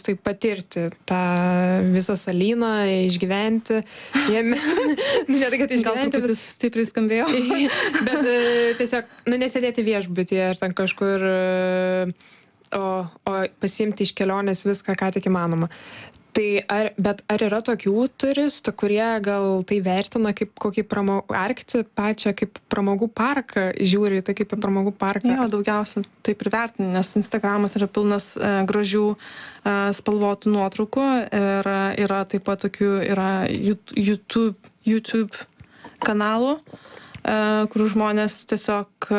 tai patirti tą visą salyną, išgyventi jame. Ne tai, kad išgyventi, bet stipriai skambėjo. Bet tiesiog, nesėdėti viešbutyje ar ten kažkur, o pasiimti iš kelionės viską, ką tik įmanoma. Bet ar yra tokių turistų, kurie gal tai vertina kaip kokį Arktį pačią kaip pramogų parką, žiūri tai kaip pramogų parką? Jo, daugiausia taip ir vertina, nes Instagramas yra pilnas gražių spalvotų nuotraukų ir yra taip pat tokių YouTube kanalų, kur žmonės tiesiog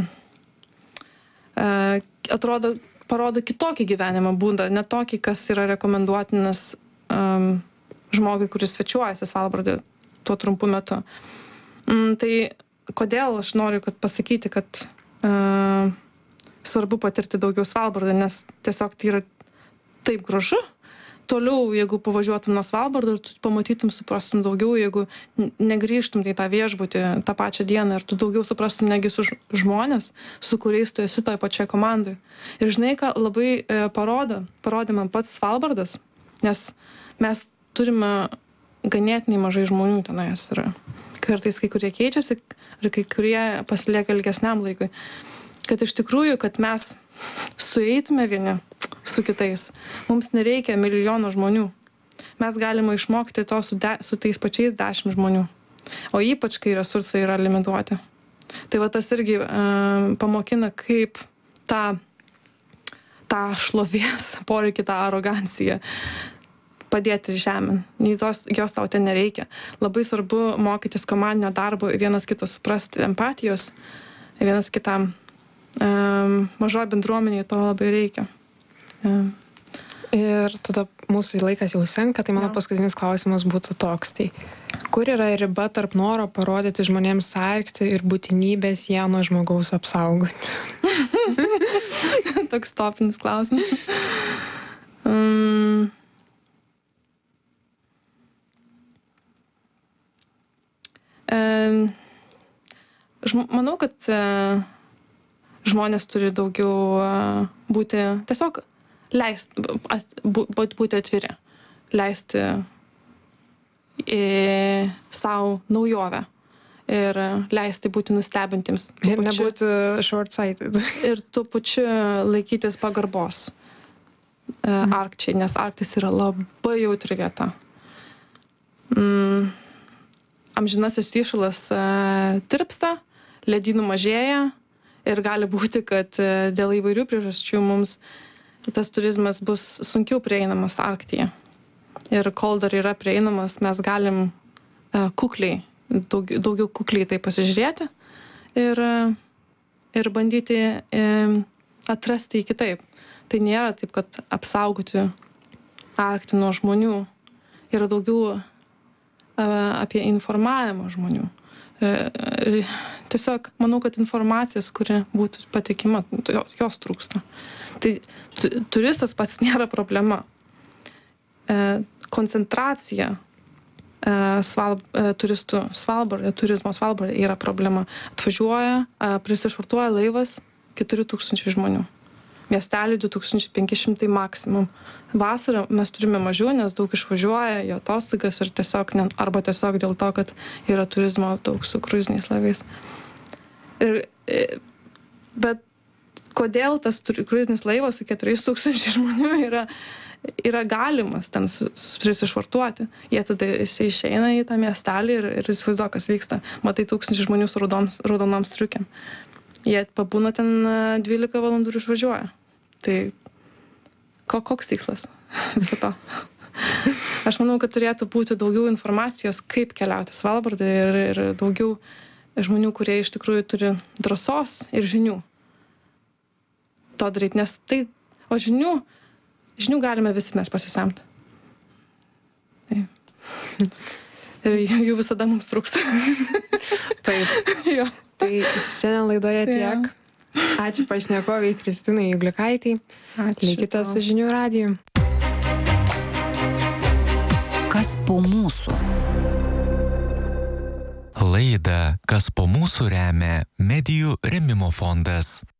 parodo kitokį gyvenimą būdą, ne tokį, kas yra rekomenduotinas žmogui, kuris svečiuojasi Svalbardė tuo trumpu metu. Tai kodėl aš noriu pasakyti, kad svarbu patirti daugiau Svalbardė, nes tiesiog tai yra taip gražu. Toliau, jeigu pavažiuotum nuo Svalbardo, tu pamatytum, suprastum daugiau, jeigu negrįžtum į tą viešbutį tą pačią dieną ir tu daugiau suprastum negi su žmonės, su kuriais tu esi toje pačioje komandoje. Ir žinai, ką labai parodė man pats Svalbardas, nes mes turime ganėtinai mažai žmonių tenais. Ir kartais kai kurie keičiasi ir kai kurie pasilieka ilgesniam laikui. Kad iš tikrųjų, kad mes sueitume vieni su kitais. Mums nereikia milijono žmonių. Mes galime išmokti to su tais pačiais 10 žmonių. O ypač, kai resursai yra limituoti. Tai va tas irgi pamokina, kaip tą šlovės poreikį, tą aroganciją padėti žemėn. Jos tau ten nereikia. Labai svarbu mokytis komandinio darbo, vienas kito suprasti, empatijos, vienas kitam. Mažoje bendruomenėje to labai reikia. Ir tada mūsų laikas jau senka, tai mano paskutinis klausimas būtų toks. Tai kur yra riba tarp noro parodyti žmonėms Arktį ir būtinybės ją nuo žmogaus apsaugoti? Toks topinis klausimas. Manau, kad žmonės turi daugiau būti tiesiog būti atviri, leisti savo naujovę ir leisti būti nustebintiems. Ir nebūti short-sighted. Ir tuo pačiu laikytis pagarbos Arkčiai, nes Arktis yra labai jautri vieta. Amžinasis įšalas tirpsta, ledynų mažėja ir gali būti, kad dėl įvairių priežasčių mums tas turizmas bus sunkiau prieinamas Arktyje. Ir kol dar yra prieinamas, mes galim daugiau kukliai tai pasižiūrėti ir bandyti atrasti jį kitaip. Tai nėra taip, kad apsaugoti Arktį nuo žmonių. Yra daugiau apie informavimą žmonių. Tiesiog manau, kad informacijos, kuri būtų patikima, jos trūksta. Tai turistas pats nėra problema. Koncentracija turistų turizmo Svalbardė yra problema. Atvažiuoja, prisišvartuoja laivas 4000 žmonių. Miestelį 2500 maksimum. Vasarą mes turime mažiau, nes daug išvažiuoja į atostogas ir arba tiesiog dėl to, kad yra turizmo daug su kruiziniais laivais. Bet kodėl tas kruizinis laivas su 4000 žmonių yra galimas ten prisišvartuoti? Jie tada išeina į tą miestelį ir įsivaizduoja, kas vyksta. Matai 1000 žmonių su raudonom striukėm. Jie pabūna ten 12 valandų ir išvažiuoja. Tai koks tikslas viso to? Aš manau, kad turėtų būti daugiau informacijos, kaip keliauti Svalbardą ir daugiau žmonių, kurie iš tikrųjų turi drąsos ir žinių to daryti. Nes o žinių galime visi mes pasisemti. Tai. Ir jų visada mums trūksta. Taip. Jo. Tai šiandien laidoje tiek. Ačiū pašnekovei Kristinai Juglikaitei. Likite su Žinių radiju. Kas po mūsų? Laidą Kas po mūsų remia Medijų rėmimo fondas.